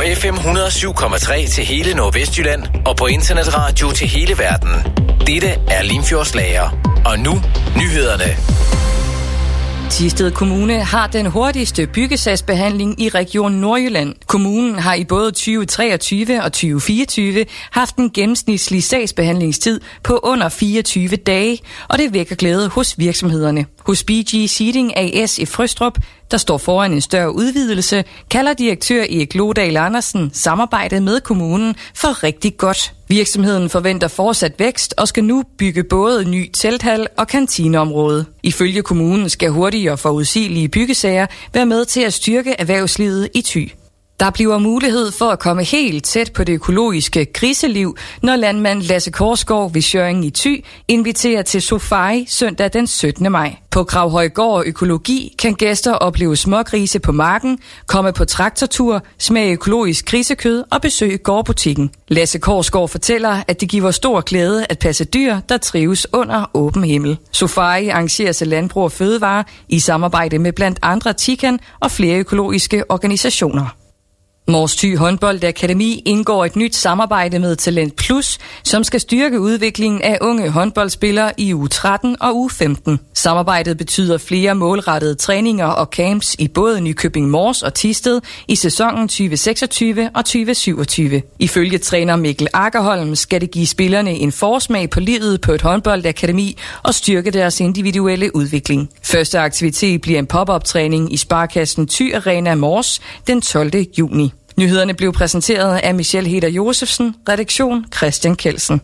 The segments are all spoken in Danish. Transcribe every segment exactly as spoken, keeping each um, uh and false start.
F M et hundrede og syv komma tre til hele Nordvestjylland og på internetradio til hele verden. Dette er Limfjordslager. Og nu nyhederne. Thisted Kommune har den hurtigste byggesagsbehandling i Region Nordjylland. Kommunen har i både tyve treogtyve og tyve fireogtyve haft en gennemsnitlig sagsbehandlingstid på under fireogtyve dage, og det vækker glæde hos virksomhederne. Hos B G Seating A S i Frøstrup, der står foran en større udvidelse, kalder direktør Erik Lodal Andersen samarbejdet med kommunen for rigtig godt. Virksomheden forventer fortsat vækst og skal nu bygge både ny telthal og kantineområde. Ifølge kommunen skal hurtige og forudsigelige byggesager være med til at styrke erhvervslivet i Thy. Der bliver mulighed for at komme helt tæt på det økologiske griseliv, når landmand Lasse Korsgaard ved Schøring i Thy inviterer til safari søndag den syttende maj. På Gravhøjgård Økologi kan gæster opleve smågrise på marken, komme på traktortur, smage økologisk grisekød og besøge gårdbutikken. Lasse Korsgaard fortæller, at det giver stor glæde at passe dyr, der trives under åben himmel. Safari arrangeres af Landbrug og Fødevare i samarbejde med blandt andre Tican og flere økologiske organisationer. Mors Thy Håndboldakademi indgår et nyt samarbejde med Talent Plus, som skal styrke udviklingen af unge håndboldspillere i uge tretten og uge femten. Samarbejdet betyder flere målrettede træninger og camps i både Nykøbing Mors og Thisted i sæsonen tyve seksogtyve og tyve syvogtyve. Ifølge træner Mikkel Akkerholm skal det give spillerne en forsmag på livet på et håndboldakademi og styrke deres individuelle udvikling. Første aktivitet bliver en pop-up-træning i Sparkassen Thy Arena Mors den tolvte juni. Nyhederne blev præsenteret af Michelle Heder Josefsen, redaktion Christian Kelsen.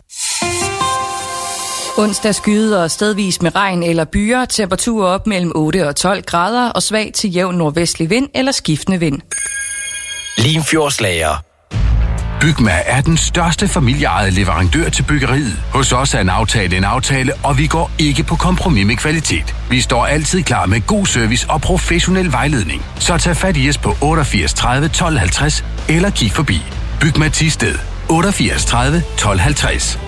Onsdag skyder og stedvis med regn eller byer, temperaturer op mellem otte og tolv grader og svag til jævn nordvestlig vind eller skiftende vind. Limfjordslager. Bygma er den største familieejede leverandør til byggeriet. Hos os er en aftale en aftale, og vi går ikke på kompromis med kvalitet. Vi står altid klar med god service og professionel vejledning. Så tag fat i os på otteogfirs tredive tolv halvtreds eller kig forbi. Bygma Thisted otteogfirs tredive tolv halvtreds.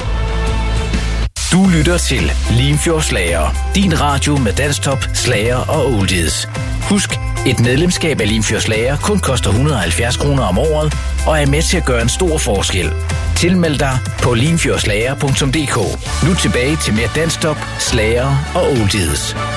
Du lytter til Limfjordslager. Din radio med danstop, slager og oldies. Husk, et medlemskab af Limfjordslager kun koster et hundrede og halvfjerds kroner om året og er med til at gøre en stor forskel. Tilmeld dig på limfjordslager punktum d k. Nu tilbage til mere danstop, slager og oldies.